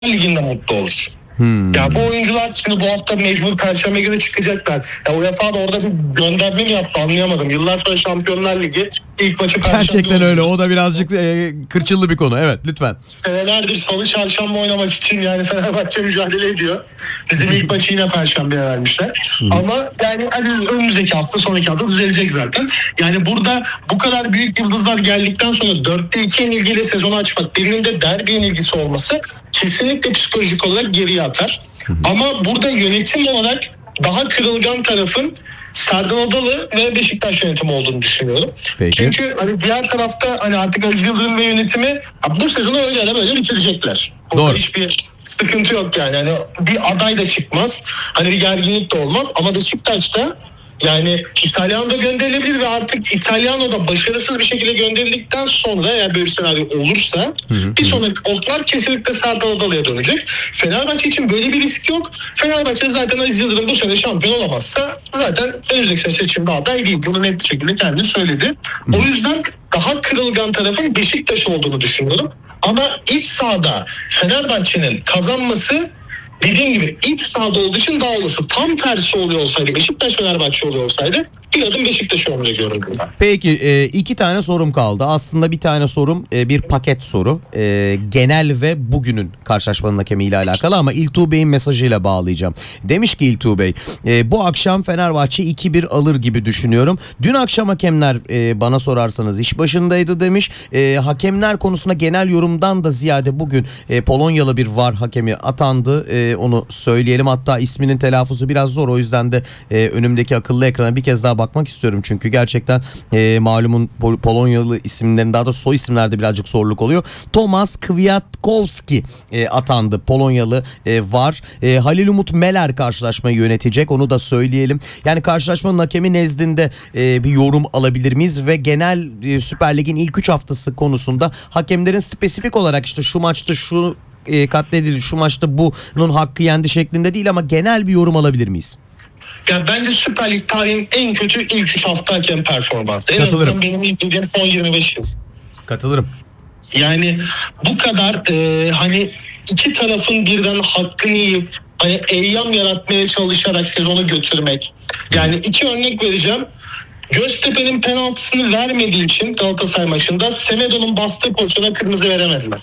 Ligi'nde mutlu olur. Ya bu oyuncular şimdi bu hafta mecbur Perşembe günü çıkacaklar. Ya UEFA da orada bir gönderme mi yaptı anlayamadım. Yıllar sonra Şampiyonlar Ligi ilk maçı Perşembe. Gerçekten öyle. O da birazcık kırçıllı bir konu. Evet, lütfen. Senelerdir Salı Çarşamba oynamak için yani Fenerbahçe mücadele ediyor. Bizim ilk maçı yine Perşembe'ye vermişler. Ama yani hani önümüzdeki hafta sonraki hafta düzelecek zaten. Yani burada bu kadar büyük yıldızlar geldikten sonra 4'te 2 yenilgiyle sezonu açmak, birinin de derbi yenilgisi olması kesinlikle psikolojik olarak geriye atar. Ama burada yönetim olarak daha kırılgan tarafın Serdar Adalı ve Beşiktaş yönetimi olduğunu düşünüyorum. Peki. Çünkü hani diğer tarafta hani artık Aziz Yıldırım ve yönetimi bu sezonu öyle ya da böyle bitirecekler. Doğru. Hiçbir sıkıntı yok yani. Hani bir aday da çıkmaz. Hani bir gerginlik de olmaz. Ama Beşiktaş'ta yani İtalyan da gönderilebilir ve artık İtalyan da başarısız bir şekilde gönderildikten sonra eğer böyle bir senaryo olursa bir sonraki oklar kesinlikle Serdar Adalı'ya dönecek. Fenerbahçe için böyle bir risk yok. Fenerbahçe zaten Aziz Yıldırım bu sene şampiyon olamazsa zaten önümüzdeki sene seçimde aday değil. Bunu net bir şekilde kendisi söyledi. O yüzden daha kırılgan tarafın Beşiktaş olduğunu düşünüyorum. Ama iç sahada Fenerbahçe'nin kazanması dediğim gibi iç sahada olduğu için daha olası. Tam tersi oluyor olsaydı, Beşiktaş Fenerbahçe oluyor olsaydı bir adım Beşiktaş'ı önde görürdüm ben. Peki 2 tane sorum kaldı. Aslında bir tane sorum bir paket soru. Genel ve bugünün karşılaşmanın hakemiyle alakalı ama İltuğ Bey'in mesajıyla bağlayacağım. Demiş ki İltuğ Bey, bu akşam Fenerbahçe 2-1 alır gibi düşünüyorum. Dün akşam hakemler bana sorarsanız iş başındaydı demiş. Hakemler konusunda genel yorumdan da ziyade bugün Polonyalı bir VAR hakemi atandı. Onu söyleyelim. Hatta isminin telaffuzu biraz zor. O yüzden de önümdeki akıllı ekrana bir kez daha bakmak istiyorum. Çünkü gerçekten malumun Polonyalı isimlerin daha da soy isimlerde birazcık zorluk oluyor. Tomasz Kwiatkowski atandı. Polonyalı VAR. Halil Umut Meler karşılaşmayı yönetecek. Onu da söyleyelim. Yani karşılaşmanın hakemi nezdinde bir yorum alabilir miyiz? Ve genel Süper Lig'in ilk 3 haftası konusunda hakemlerin spesifik olarak işte şu maçta şu katledildi, şu maçta bunun hakkı yendi şeklinde değil ama genel bir yorum alabilir miyiz? Ya bence Süper Lig tarihin en kötü ilk 3 hafta hakem performansı. En Katılırım. azından benim izlediğim son 25 yıl. Katılırım. Yani bu kadar hani iki tarafın birden hakkını yiyip hani eyyam yaratmaya çalışarak sezonu götürmek. Yani 2 örnek vereceğim. Göztepe'nin penaltısını vermediği için Galatasaray maçında Semedo'nun bastığı pozisyona kırmızı veremediler.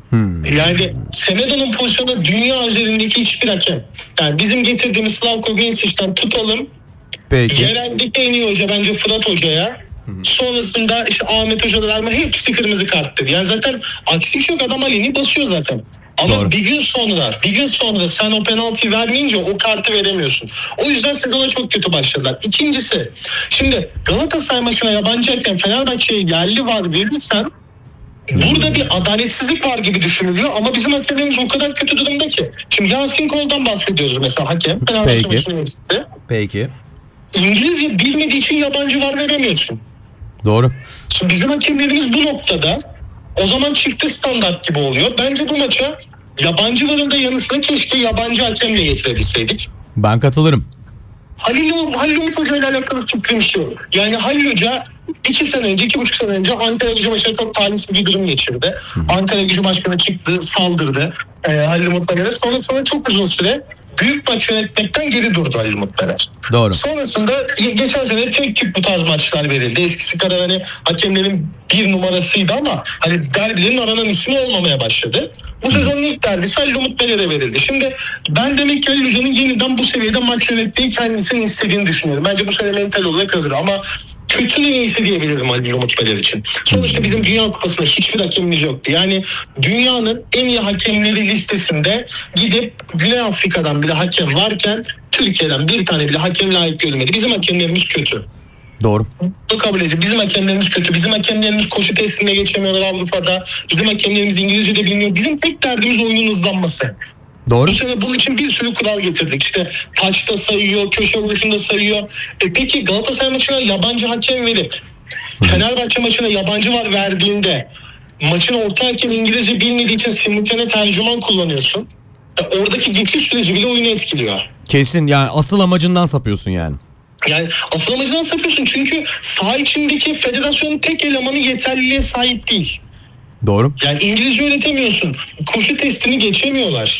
Yani Semedo'nun pozisyonu dünya üzerindeki hiçbir hakem. Yani bizim getirdiğimiz Slavko Vincic'ten tutalım. Peki. Yereldeki en iyi hoca bence Fırat Hoca'ya. Sonrasında işte Ahmet Hoca'lar ama hepsi kırmızı kart dedi. Yani zaten aksi bir şey yok, adam aleni basıyor zaten. Ama Doğru. bir gün sonra sen o penaltıyı vermeyince o kartı veremiyorsun. O yüzden sezona çok kötü başladılar. İkincisi, şimdi Galatasaray maçına yabancı hakem Fenerbahçe'ye yerli var verirsen burada bir adaletsizlik var gibi düşünülüyor ama bizim hakemlerimiz o kadar kötü durumda ki. Şimdi Yasin Kol'dan bahsediyoruz mesela hakem. Fenerbahçe Peki. maçına yönetti. Peki. İngilizce bilmediği için yabancı var veremiyorsun. Doğru. Şimdi bizim hakemlerimiz bu noktada o zaman çifte standart gibi oluyor. Bence bu maça yabancı varın da yanı sıra keşke yabancı hakemle getirebilseydik. Ben katılırım. Halil Umut Hoca ile alakalı fikrim şu. Yani Halil Hoca 2,5 sene önce Ankara Gücü maçına çok talihsiz bir durum geçirdi. Ankara Gücü başkanı çıktı, saldırdı Halil Umut'a göre. Sonra çok uzun süre büyük maç yönetmekten geri durdu Halil Umut Meler. Doğru. Sonrasında geçen sene tek tük bu tarz maçlar verildi. Eskisi kadar hani hakemlerin bir numarasıydı ama hani derbilerin aranan ismi olmamaya başladı. Bu sezonun ilk derbisi Halil Umut Meler'e verildi. Şimdi ben demek ki Halil Hoca'nın yeniden bu seviyede maç yönettiği kendisinin istediğini düşünüyorum. Bence bu sene mental olarak hazır ama kötünün iyisi diyebilirim Halil Umut Meler için. Sonuçta bizim Dünya Kupası'nda hiçbir hakemimiz yoktu. Yani dünyanın en iyi hakemleri listesinde gidip Güney Afrika'dan bile hakem varken Türkiye'den bir tane bile hakem layık görülmedi. Bizim hakemlerimiz kötü. Doğru. Bu kabul edici. Bizim hakemlerimiz kötü. Bizim hakemlerimiz koşu testine geçemiyorlar Avrupa'da. Bizim hakemlerimiz İngilizce de bilmiyor. Bizim tek derdimiz oyunun hızlanması. Doğru. Bu sene bunun için bir sürü kural getirdik. İşte taçta sayıyor, köşe vuruşunda sayıyor. Peki Galatasaray maçına yabancı hakem verip Fenerbahçe maçına yabancı var verdiğinde maçın orta hakem İngilizce bilmediği için simultane tercüman kullanıyorsun. Oradaki geçiş süreci bile oyunu etkiliyor. Kesin, yani asıl amacından sapıyorsun yani. Yani asıl amacından sapıyorsun çünkü saha içindeki federasyonun tek elemanı yeterliliğe sahip değil. Doğru. Yani İngilizce öğretemiyorsun. Koşu testini geçemiyorlar.